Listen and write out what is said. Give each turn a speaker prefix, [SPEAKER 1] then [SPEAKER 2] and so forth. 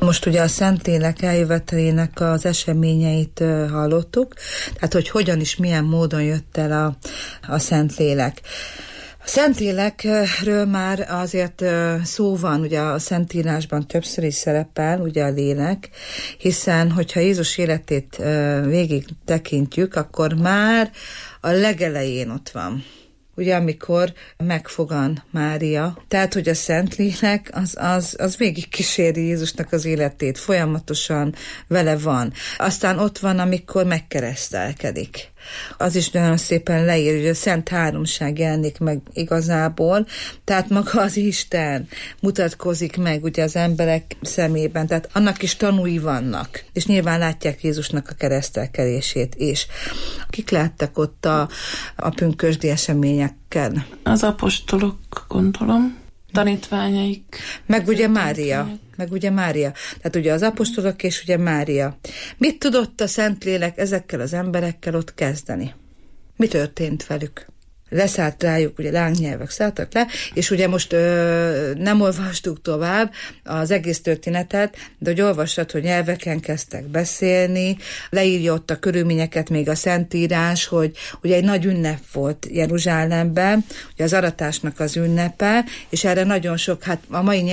[SPEAKER 1] Most ugye a Szentlélek eljövetelének az eseményeit hallottuk, tehát hogy hogyan is, milyen módon jött el a Szentlélek. A Szentlélekről már azért szó van, ugye a Szentírásban többször is szerepel, ugye a lélek, hiszen hogyha Jézus életét végig tekintjük, akkor már a legelején ott van. Ugye, amikor megfogan Mária. Tehát, hogy a Szentlélek az végig kíséri Jézusnak az életét, folyamatosan vele van. Aztán ott van, amikor megkeresztelkedik. Az is nagyon szépen leír, hogy a Szent Háromság jelenik meg igazából, tehát maga az Isten mutatkozik meg ugye az emberek szemében, tehát annak is tanúi vannak, és nyilván látják Jézusnak a keresztelkedését is. Kik láttak ott a pünkösdi eseményeken?
[SPEAKER 2] Az apostolok, gondolom, tanítványaik.
[SPEAKER 1] Meg ugye Mária. Tehát ugye az apostolok és ugye Mária. Mit tudott a Szentlélek ezekkel az emberekkel ott kezdeni? Mi történt velük? Leszállt rájuk, ugye lángnyelvek szálltak le, és ugye most nem olvastuk tovább az egész történetet, de hogy olvassad, hogy nyelveken kezdtek beszélni, leírja ott a körülményeket még a Szentírás, hogy ugye egy nagy ünnep volt Jeruzsálemben, ugye az aratásnak az ünnepe, és erre nagyon sok, hát a mai